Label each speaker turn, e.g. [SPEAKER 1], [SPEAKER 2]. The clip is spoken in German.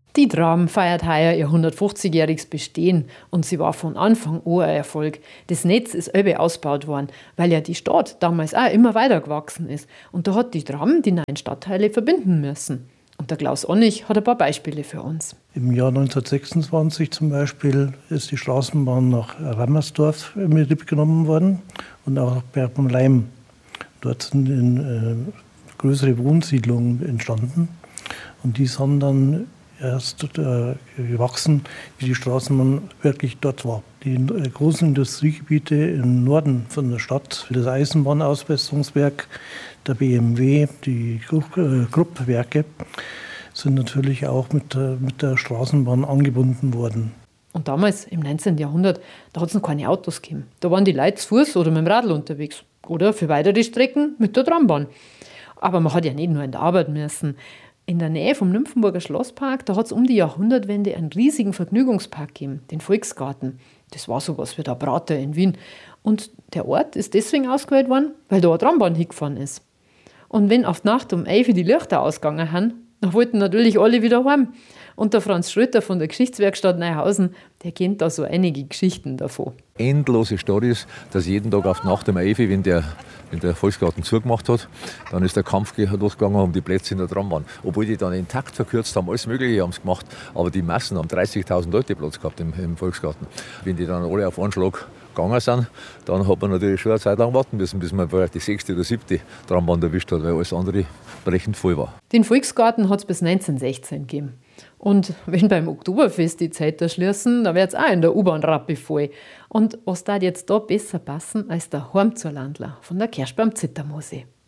[SPEAKER 1] Die Tram feiert heuer ihr 150-jähriges Bestehen und sie war von Anfang an ein Erfolg. Das Netz ist ausgebaut worden, weil ja die Stadt damals auch immer weiter gewachsen ist. Und da hat die Tram die neuen Stadtteile verbinden müssen. Und der Klaus Onnig hat ein paar Beispiele für uns.
[SPEAKER 2] Im Jahr 1926 zum Beispiel ist die Straßenbahn nach Rammersdorf in Betrieb genommen worden und auch nach Bergheim. Dort sind größere Wohnsiedlungen entstanden und die sind dann erst gewachsen, wie die Straßenbahn wirklich dort war. Die großen Industriegebiete im Norden von der Stadt, das Eisenbahnausbesserungswerk, der BMW, die Kruppwerke, sind natürlich auch mit der Straßenbahn angebunden worden.
[SPEAKER 1] Und damals, im 19. Jahrhundert, da hat es noch keine Autos gegeben. Da waren die Leute zu Fuß oder mit dem Radl unterwegs. Oder für weitere Strecken mit der Trambahn. Aber man hat ja nicht nur in der Arbeit müssen. In der Nähe vom Nymphenburger Schlosspark, da hat es um die Jahrhundertwende einen riesigen Vergnügungspark gegeben, den Volksgarten. Das war sowas wie der Prater in Wien. Und der Ort ist deswegen ausgewählt worden, weil da eine Trambahn hingefahren ist. Und wenn auf die Nacht um 11 Uhr die Lichter ausgegangen sind, dann wollten natürlich alle wieder heim. Und der Franz Schröter von der Geschichtswerkstatt Neuhausen, der kennt da so einige Geschichten davon.
[SPEAKER 3] Endlose Storys, dass jeden Tag auf die Nacht um 11 Uhr, wenn der Volksgarten zugemacht hat, dann ist der Kampf durchgegangen um die Plätze in der Trambahn. Obwohl die dann intakt verkürzt haben, alles Mögliche haben sie gemacht, aber die Massen haben 30.000 Leute Platz gehabt im Volksgarten. Wenn die dann alle auf einen Schlag gegangen sind, dann hat man natürlich schon eine Zeit lang warten müssen, bis man vielleicht die 6. oder 7. Trambahn erwischt hat, weil alles andere brechend voll war.
[SPEAKER 1] Den Volksgarten hat es bis 1916 gegeben. Und wenn beim Oktoberfest die Zeiten schließen, dann wird es auch in der U-Bahn-Rappi voll. Und was da jetzt da besser passen als der Heim zur Landler von der Kirsch beim Zittermoosee.